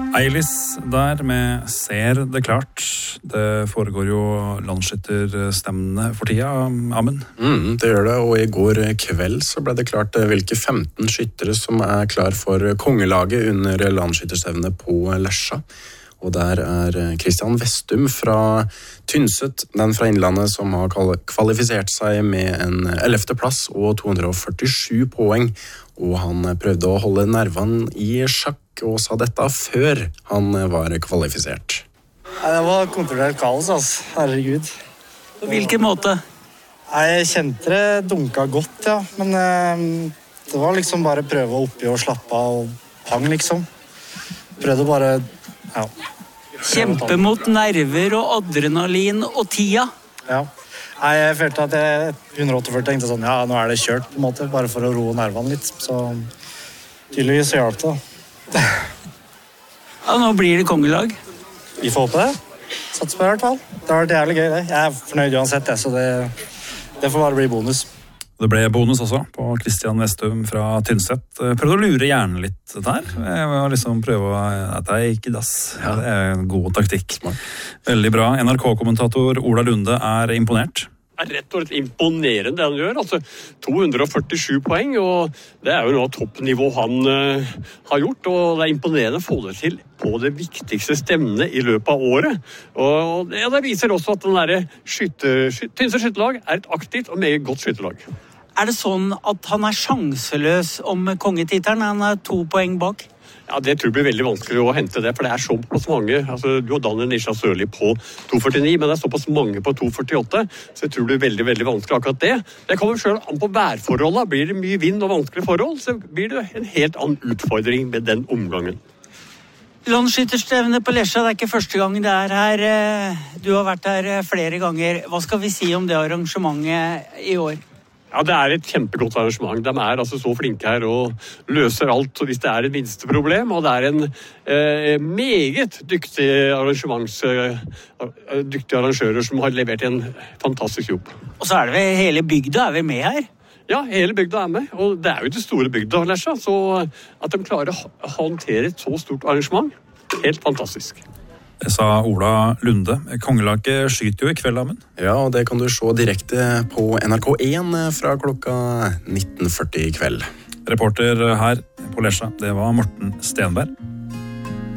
Eilis der med Ser det klart. Det foregår jo landsskytterstevnene for tida, Amund. Det gjør det, og i går kveld så ble det klart hvilke 15 skyttere som klar for kongelaget under landsskytterstevnet på Lesja. Og der Christian Vestum fra Tynset, den fra Innlandet, som har kvalifisert seg med en 11. plass og 247 poeng. Og han prøvde å holde nervene i sjakk og sa dette før han var kvalifisert. Det var kontrollert kaos, altså. Herregud. På hvilken måte? Jeg kjente det dunka godt, ja. Men det var liksom bare prøve å oppi og slappe av og hang, liksom. Prøvde bare, ja. Kjempe mot nerver og adrenalin og tida. Ja. Jeg følte at 148 tenkte sånn, ja, nå det kjørt på en måte, bare for å roe nervene litt. Så tydeligvis så hjalp det. Ja, nå blir det kongelag. Vi får håpe det. Sats på det i hvert fall. Det har vært jævlig gøy, det. Jeg fornøyd uansett, så det får bare bli bonus. Det ble bonus også på Christian Vestum fra Tynset. Prøvde å lure hjernen litt der. Jeg var liksom prøve at jeg ikke dass. Ja, det en god taktikk. Veldig bra. NRK-kommentator Ola Lunde imponert. Det rett og slett imponerende det han gjør. Altså 247 poeng, og det jo noe av toppnivå han har gjort, og det imponerende å få det til på det viktigste stevnet i løpet av året. Og det viser også at den der Tynset skytterlag et aktivt og meget godt skytterlag. Det sånn at han sjanseløs om kongetittelen? Han 2 poeng bak? Ja, det tror jeg blir veldig vanskelig å hente det, for det såpass mange. Altså, du har Daniel Nisha Sørli på 2,49, men det såpass mange på 2,48, så jeg tror det veldig, veldig vanskelig akkurat det. Det kommer selv an på værforholdene. Blir det mye vind og vanskelige forhold, så blir det en helt annen utfordring med den omgangen. Landsskytterstevnet på Lesja, det ikke første gang det her. Du har vært her flere ganger. Hva skal vi si om det arrangementet i år? Ja, det et kjempegodt arrangement. De altså så flinke her og løser alt hvis det et minste problem. Og det en meget dyktig arrangører som har levert en fantastisk jobb. Og så det vel hele bygda vi med her? Ja, hele bygda med. Og det jo det store bygda, Lesja. Så at de klarer å håndtere et så stort arrangement, helt fantastisk. Det sa Ola Lunde. Kongelaget skyter jo i kveld, Amund. Ja, og det kan du se direkte på NRK1 fra klokka 19:40 i kveld. Reporter her på Lesja, det var Morten Stenberg.